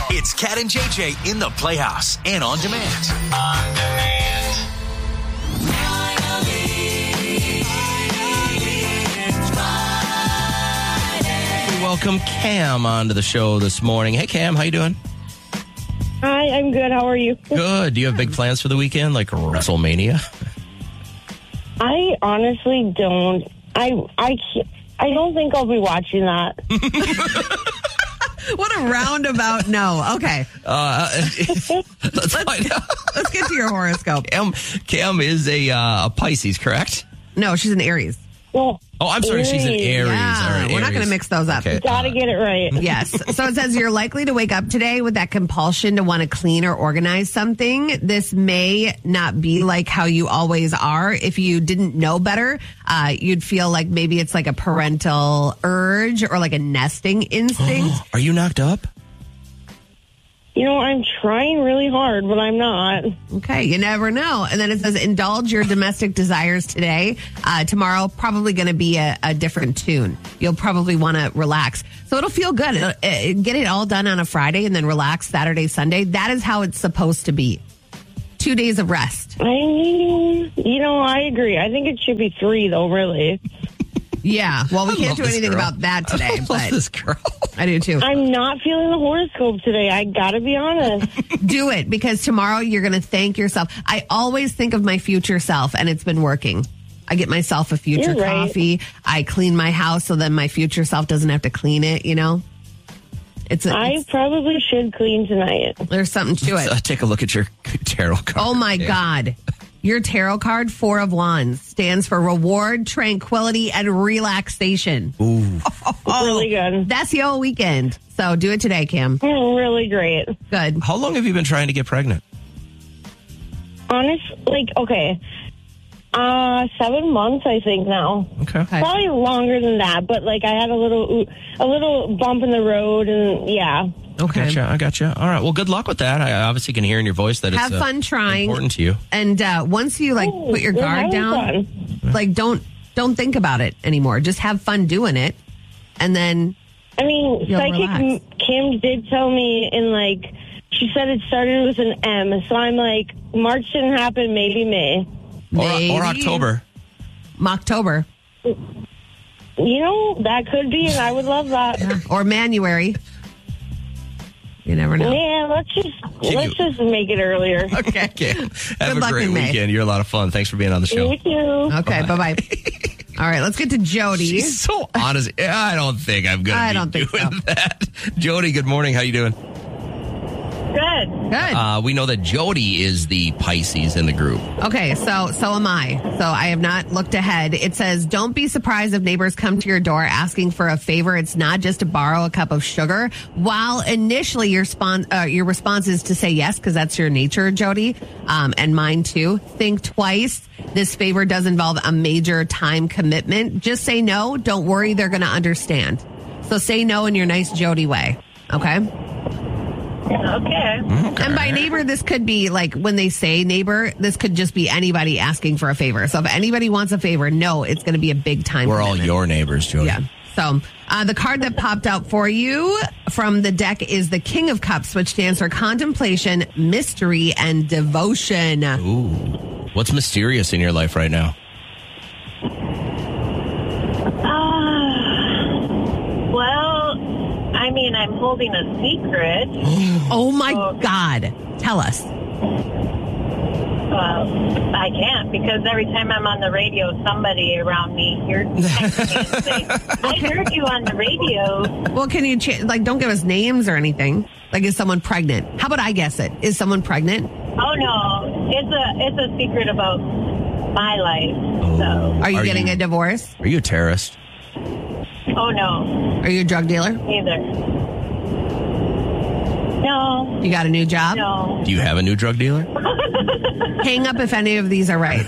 It's Cat and JJ in the Playhouse and on demand. We welcome Cam onto the show this morning. Hey, Cam, how you doing? Hi, I'm good. How are you? Good. Do you have big plans for the weekend, like WrestleMania? I honestly don't. I don't think I'll be watching that. What a roundabout no. Okay. Let's find out. Let's get to your horoscope. Cam is a Pisces, correct? No, she's an Aries. Well, Oh, I'm sorry. She's an Aries. Yeah, All right, we're not Aries. going to mix those up. Okay. gotta get it right. Yes. So it says you're likely to wake up today with that compulsion to want to clean or organize something. This may not be like how you always are. If you didn't know better, you'd feel like maybe it's like a parental urge or like a nesting instinct. Are you knocked up? You know, I'm trying really hard, but I'm not. Okay, you never know. And then it says indulge your domestic desires today. Tomorrow, probably going to be a different tune. You'll probably want to relax. So it'll feel good. Get it all done on a Friday and then relax Saturday, Sunday. That is how it's supposed to be. 2 days of rest. I agree. I think it should be 3, though, really. Yeah. Well, we can't do this anything girl. about that today, I love but this girl. I do too. I'm not feeling the horoscope today. I gotta be honest. Do it because tomorrow you're going to thank yourself. I always think of my future self, and it's been working. I get myself a future You're right. coffee. I clean my house so then my future self doesn't have to clean it, you know? I probably should clean tonight. There's something to it. Take a look at your tarot card. Oh my God. Your tarot card, 4 of Wands, stands for reward, tranquility, and relaxation. Ooh. Really good. That's the whole weekend. So do it today, Cam. Really great. Good. How long have you been trying to get pregnant? Okay. 7 months, I think now. Okay. Probably longer than that, but I had a little bump in the road, and yeah. Okay. I gotcha. All right. Well, good luck with that. I obviously can hear in your voice that Have it's fun trying. important to you. And once you put your we're guard having down, don't think about it anymore. Just have fun doing it, and then You'll Psychic relax. Kim did tell me she said it started with an M, so I'm like, March didn't happen, maybe May. Or October. October. That could be, and I would love that. Or Manuary. You never know. Yeah, let's just make it earlier. Okay. Have a luck great in May. weekend. You're a lot of fun. Thanks for being on the show. You too. Okay, bye-bye. All right, let's get to Jody. She's so honest. I don't think I'm going to be doing that. Jody, good morning. How you doing? Good. Good. We know that Jody is the Pisces in the group. Okay, so am I. So I have not looked ahead. It says, don't be surprised if neighbors come to your door asking for a favor. It's not just to borrow a cup of sugar. While initially your response is to say yes, because that's your nature, Jody, and mine too. Think twice. This favor does involve a major time commitment. Just say no. Don't worry. They're going to understand. So say no in your nice Jody way. Okay? Okay. And by neighbor, this could be when they say neighbor, this could just be anybody asking for a favor. So if anybody wants a favor, no, it's going to be a big time. We're all your neighbors, Jody. Yeah. So the card that popped out for you from the deck is the King of Cups, which stands for contemplation, mystery, and devotion. Ooh. What's mysterious in your life right now? I'm holding a secret. Oh my God. Tell us. Well, I can't because every time I'm on the radio, somebody around me hears me and say, I heard you on the radio. Well, can you don't give us names or anything? Is someone pregnant? How about I guess it? Is someone pregnant? Oh no, it's a secret about my life. So, are you getting a divorce? Are you a terrorist? Oh no. Are you a drug dealer? Neither. No. You got a new job? No. Do you have a new drug dealer? Hang up if any of these are right.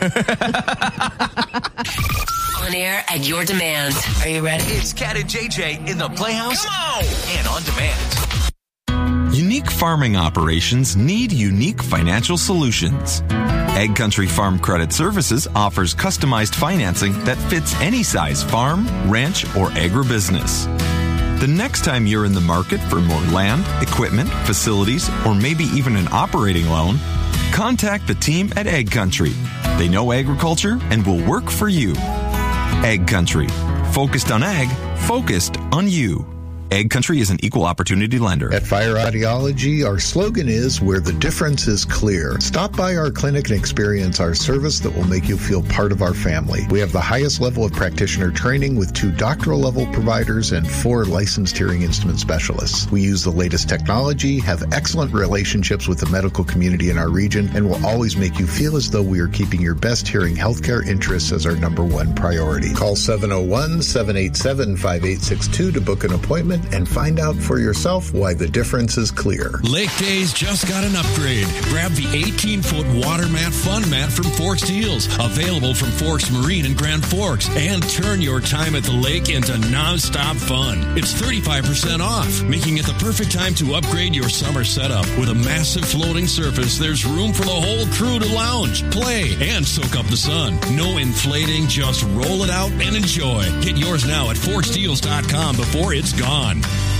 On air at your demand. Are you ready? It's Cat and JJ in the Playhouse and on demand. Unique farming operations need unique financial solutions. Ag Country Farm Credit Services offers customized financing that fits any size farm, ranch, or agribusiness. The next time you're in the market for more land, equipment, facilities, or maybe even an operating loan, contact the team at Ag Country. They know agriculture and will work for you. Ag Country. Focused on ag, focused on you. Ag Country is an equal opportunity lender. At Fire Audiology, our slogan is where the difference is clear. Stop by our clinic and experience our service that will make you feel part of our family. We have the highest level of practitioner training with 2 doctoral level providers and 4 licensed hearing instrument specialists. We use the latest technology, have excellent relationships with the medical community in our region, and will always make you feel as though we are keeping your best hearing healthcare interests as our number 1 priority. Call 701-787-5862 to book an appointment and find out for yourself why the difference is clear. Lake Days just got an upgrade. Grab the 18-foot water mat fun mat from Forks Deals, available from Forks Marine in Grand Forks, and turn your time at the lake into non-stop fun. It's 35% off, making it the perfect time to upgrade your summer setup. With a massive floating surface, there's room for the whole crew to lounge, play, and soak up the sun. No inflating, just roll it out and enjoy. Get yours now at forksdeals.com before it's gone.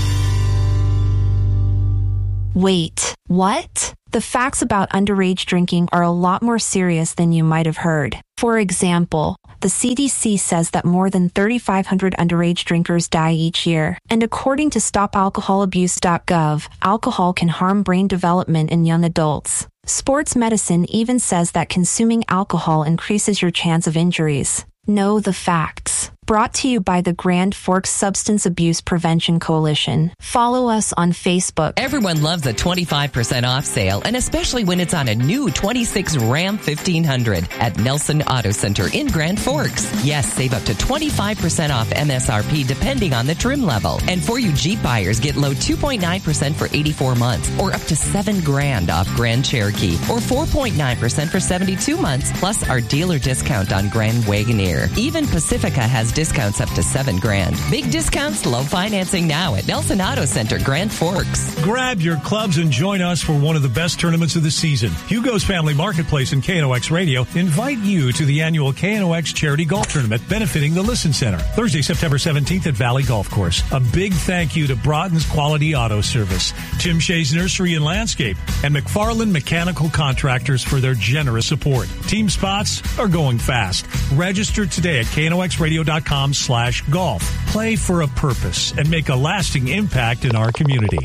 Wait, what? The facts about underage drinking are a lot more serious than you might have heard. For example, the CDC says that more than 3,500 underage drinkers die each year. And according to StopAlcoholAbuse.gov, alcohol can harm brain development in young adults. Sports medicine even says that consuming alcohol increases your chance of injuries. Know the facts. Brought to you by the Grand Forks Substance Abuse Prevention Coalition. Follow us on Facebook. Everyone loves a 25% off sale, and especially when it's on a new 26 Ram 1500 at Nelson Auto Center in Grand Forks. Yes, save up to 25% off MSRP depending on the trim level. And for you Jeep buyers, get low 2.9% for 84 months or up to $7,000 off Grand Cherokee or 4.9% for 72 months, plus our dealer discount on Grand Wagoneer. Even Pacifica has discounts up to $7,000. Big discounts, low financing now at Nelson Auto Center, Grand Forks. Grab your clubs and join us for one of the best tournaments of the season. Hugo's Family Marketplace and KNOX Radio invite you to the annual KNOX Charity Golf Tournament benefiting the Listen Center. Thursday, September 17th at Valley Golf Course. A big thank you to Broughton's Quality Auto Service, Tim Shea's Nursery and Landscape, and McFarland Mechanical Contractors for their generous support. Team spots are going fast. Register today at knoxradio.com/golf. Play for a purpose and make a lasting impact in our community.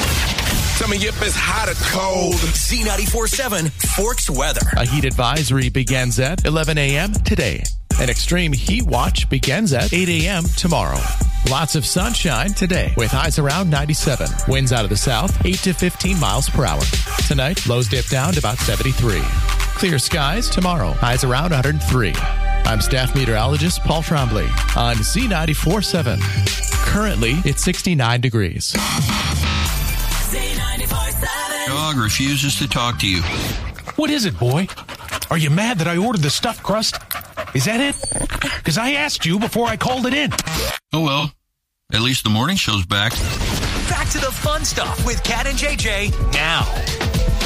Coming up is hot or cold. Z94.7 Forks weather. A heat advisory begins at 11 a.m. today. An extreme heat watch begins at 8 a.m. tomorrow. Lots of sunshine today with highs around 97. Winds out of the south 8 to 15 miles per hour. Tonight, lows dip down to about 73. Clear skies tomorrow. Highs around 103. I'm staff meteorologist Paul Trombley on Z94.7. Currently, it's 69 degrees. Dog refuses to talk to you. What is it, boy? Are you mad that I ordered the stuffed crust? Is that it? Because I asked you before I called it in. Oh, well. At least the morning show's back. Back to the fun stuff with Cat and JJ now.